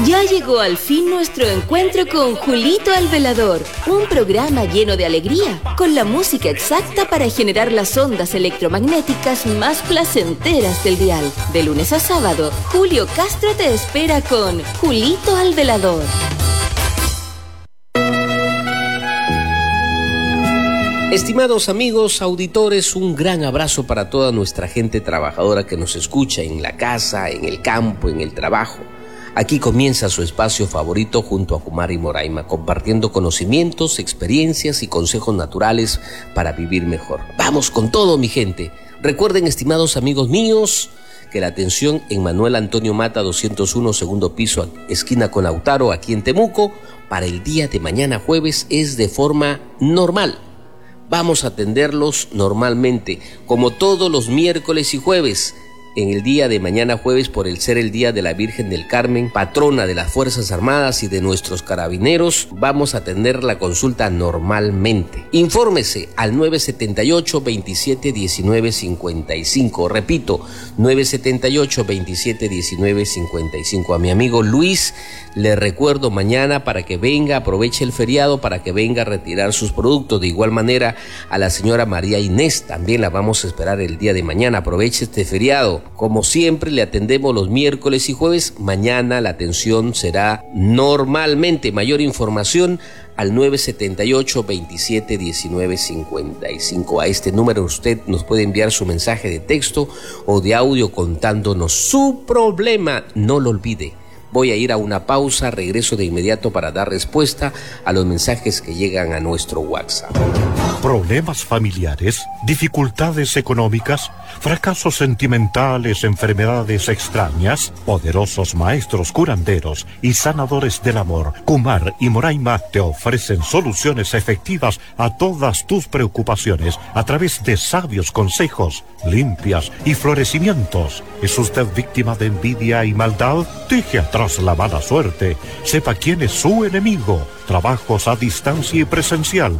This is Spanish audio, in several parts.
Ya llegó al fin nuestro encuentro con Julito el Velador, un programa lleno de alegría, con la música exacta para generar las ondas electromagnéticas más placenteras del dial. De lunes a sábado, Julio Castro te espera con Julito el Velador. Estimados amigos auditores, un gran abrazo para toda nuestra gente trabajadora que nos escucha en la casa, en el campo, en el trabajo. Aquí comienza su espacio favorito junto a Kumar y Moraima, compartiendo conocimientos, experiencias y consejos naturales para vivir mejor. Vamos con todo, mi gente. Recuerden, estimados amigos míos, que la atención en Manuel Antonio Mata 201, segundo piso, esquina con Lautaro, aquí en Temuco, para el día de mañana jueves es de forma normal. Vamos a atenderlos normalmente, como todos los miércoles y jueves. En el día de mañana jueves, por el ser el día de la Virgen del Carmen, patrona de las Fuerzas Armadas y de nuestros carabineros, vamos a atender la consulta normalmente. Infórmese al 978-2719-55. Repito, 978-2719-55. A mi amigo Luis le recuerdo mañana para que venga, aproveche el feriado para que venga a retirar sus productos. De igual manera, a la señora María Inés también la vamos a esperar el día de mañana. Aproveche este feriado. Como siempre, le atendemos los miércoles y jueves. Mañana la atención será normalmente. Mayor información al 978-2719-55. A este número usted nos puede enviar su mensaje de texto o de audio contándonos su problema. No lo olvide. Voy a ir a una pausa, regreso de inmediato para dar respuesta a los mensajes que llegan a nuestro WhatsApp. ¿Problemas familiares? ¿Dificultades económicas? ¿Fracasos sentimentales? ¿Enfermedades extrañas? Poderosos maestros curanderos y sanadores del amor, Kumar y Moraima, te ofrecen soluciones efectivas a todas tus preocupaciones a través de sabios consejos, limpias y florecimientos. ¿Es usted víctima de envidia y maldad? Deje atrás la mala suerte. Sepa quién es su enemigo. Trabajos a distancia y presencial,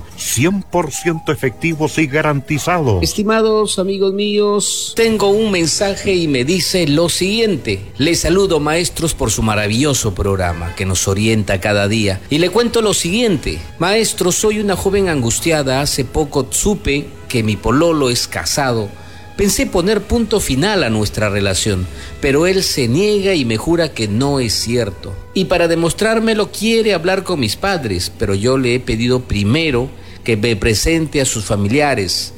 100% efectivos y garantizados. Estimados amigos míos, tengo un mensaje y me dice lo siguiente. Les saludo, maestros, por su maravilloso programa que nos orienta cada día. Y le cuento lo siguiente. Maestro, soy una joven angustiada. Hace poco supe que mi pololo es casado. Pensé poner punto final a nuestra relación, pero él se niega y me jura que no es cierto. Y para demostrármelo quiere hablar con mis padres, pero yo le he pedido primero que me presente a sus familiares.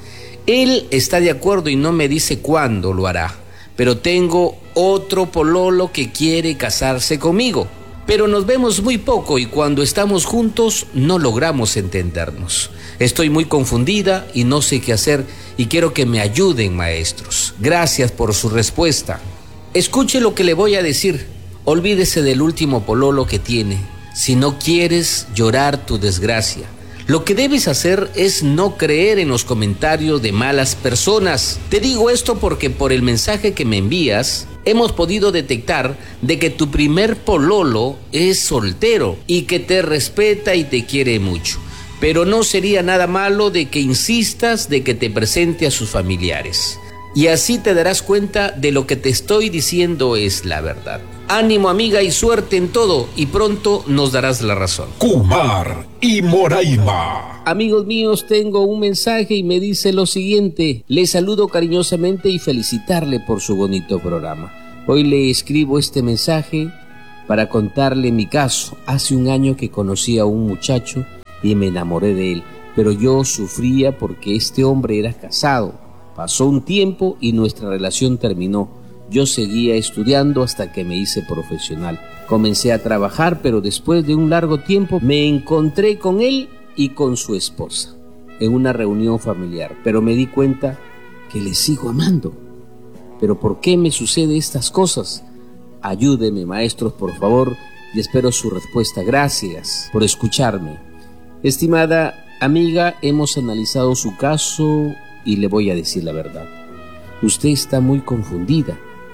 Él está de acuerdo y no me dice cuándo lo hará, pero tengo otro pololo que quiere casarse conmigo. Pero nos vemos muy poco y cuando estamos juntos no logramos entendernos. Estoy muy confundida y no sé qué hacer y quiero que me ayuden, maestros. Gracias por su respuesta. Escuche lo que le voy a decir. Olvídese del último pololo que tiene. Si no quieres llorar tu desgracia, lo que debes hacer es no creer en los comentarios de malas personas. Te digo esto porque por el mensaje que me envías, hemos podido detectar de que tu primer pololo es soltero y que te respeta y te quiere mucho. Pero no sería nada malo de que insistas de que te presente a sus familiares. Y así te darás cuenta de lo que te estoy diciendo es la verdad. Ánimo, amiga, y suerte en todo, y pronto nos darás la razón. Kumar y Moraima. Amigos míos, tengo un mensaje y me dice lo siguiente. Les saludo cariñosamente y felicitarle por su bonito programa. Hoy le escribo este mensaje para contarle mi caso. Hace un año que conocí a un muchacho y me enamoré de él, pero yo sufría porque este hombre era casado. Pasó un tiempo y nuestra relación terminó. Yo seguía estudiando hasta que me hice profesional. Comencé a trabajar, pero después de un largo tiempo me encontré con él y con su esposa en una reunión familiar, pero me di cuenta que le sigo amando. ¿Pero por qué me sucede estas cosas? Ayúdeme, maestros, por favor, y espero su respuesta. Gracias por escucharme. Estimada amiga, hemos analizado su caso y le voy a decir la verdad. Usted está muy confundida.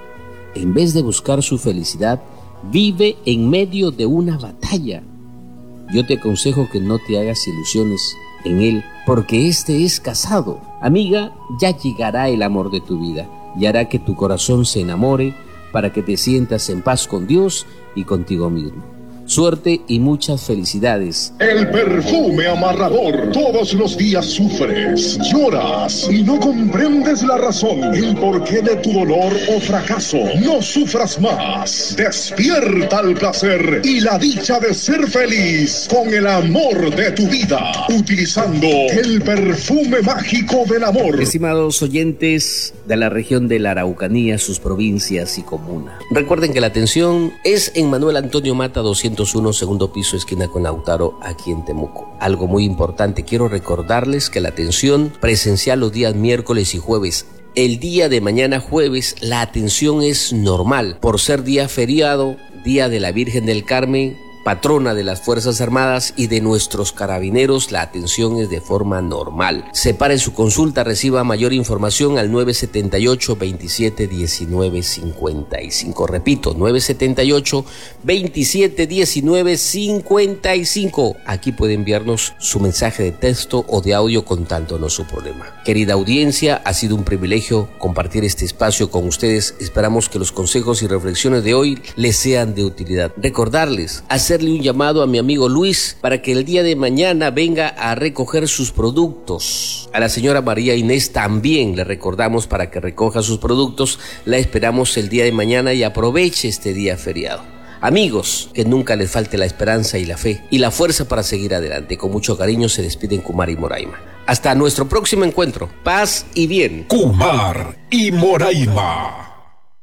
En vez de buscar su felicidad, vive en medio de una batalla. Yo te aconsejo que no te hagas ilusiones en él, porque este es casado. Amiga, ya llegará el amor de tu vida y hará que tu corazón se enamore para que te sientas en paz con Dios y contigo mismo. Suerte y muchas felicidades. El perfume amarrador. Todos los días sufres, lloras y no comprendes la razón, el porqué de tu dolor o fracaso. No sufras más. Despierta el placer y la dicha de ser feliz con el amor de tu vida, utilizando el perfume mágico del amor. Estimados oyentes de la región de la Araucanía, sus provincias y comunas, recuerden que la atención es en Manuel Antonio Mata 201, segundo piso, esquina con Lautaro, aquí en Temuco. Algo muy importante, quiero recordarles que la atención presencial los días miércoles y jueves. El día de mañana jueves la atención es normal, por ser día feriado, día de la Virgen del Carmen, patrona de las Fuerzas Armadas y de nuestros carabineros. La atención es de forma normal. Separe su consulta, reciba mayor información al 978-2719-55. Repito, 978-2719-55. Aquí puede enviarnos su mensaje de texto o de audio contándonos su problema. Querida audiencia, ha sido un privilegio compartir este espacio con ustedes. Esperamos que los consejos y reflexiones de hoy les sean de utilidad. Recordarles, hacerle un llamado a mi amigo Luis para que el día de mañana venga a recoger sus productos. A la señora María Inés también le recordamos para que recoja sus productos. La esperamos el día de mañana y aproveche este día feriado. Amigos, que nunca les falte la esperanza y la fe y la fuerza para seguir adelante. Con mucho cariño se despiden Kumar y Moraima. Hasta nuestro próximo encuentro. Paz y bien. Kumar y Moraima.